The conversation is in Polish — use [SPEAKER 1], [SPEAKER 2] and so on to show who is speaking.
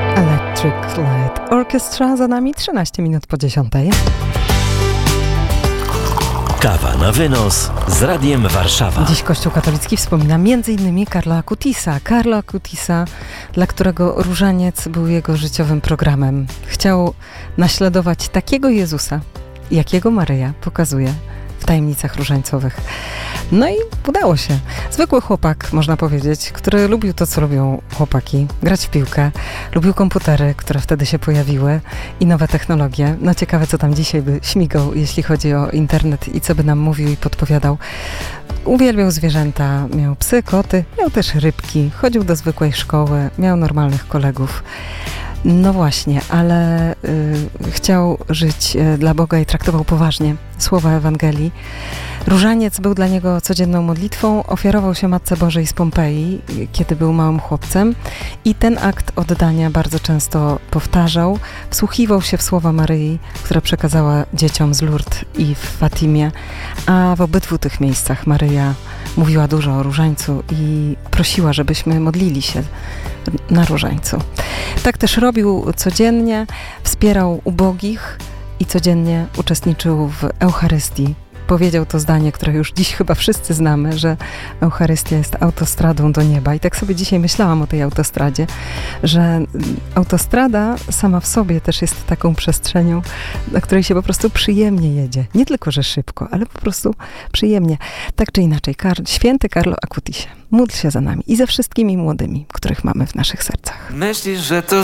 [SPEAKER 1] Electric Light Orchestra, za nami 13 minut po 10.
[SPEAKER 2] Kawa na wynos z Radiem Warszawa.
[SPEAKER 1] Dziś Kościół katolicki wspomina m.in. Carlo Acutisa. Carlo Acutisa, dla którego różaniec był jego życiowym programem. Chciał naśladować takiego Jezusa, jakiego Maryja pokazuje w tajemnicach różańcowych. No i udało się. Zwykły chłopak, można powiedzieć, który lubił to, co lubią chłopaki. Grać w piłkę. Lubił komputery, które wtedy się pojawiły i nowe technologie. No ciekawe, co tam dzisiaj by śmigał, jeśli chodzi o internet i co by nam mówił i podpowiadał. Uwielbiał zwierzęta, miał psy, koty, miał też rybki, chodził do zwykłej szkoły, miał normalnych kolegów. No właśnie, ale chciał żyć dla Boga i traktował poważnie słowa Ewangelii. Różaniec był dla niego codzienną modlitwą, ofiarował się Matce Bożej z Pompeji, kiedy był małym chłopcem i ten akt oddania bardzo często powtarzał, wsłuchiwał się w słowa Maryi, które przekazała dzieciom z Lourdes i w Fatimie, a w obydwu tych miejscach Maryja mówiła dużo o różańcu i prosiła, żebyśmy modlili się na różańcu. Tak też robił codziennie, wspierał ubogich i codziennie uczestniczył w Eucharystii. Powiedział to zdanie, które już dziś chyba wszyscy znamy, że Eucharystia jest autostradą do nieba. I tak sobie dzisiaj myślałam o tej autostradzie, że autostrada sama w sobie też jest taką przestrzenią, na której się po prostu przyjemnie jedzie. Nie tylko, że szybko, ale po prostu przyjemnie. Tak czy inaczej, święty Carlo Acutisie, módl się za nami i ze wszystkimi młodymi, których mamy w naszych sercach.
[SPEAKER 3] Myślisz, że to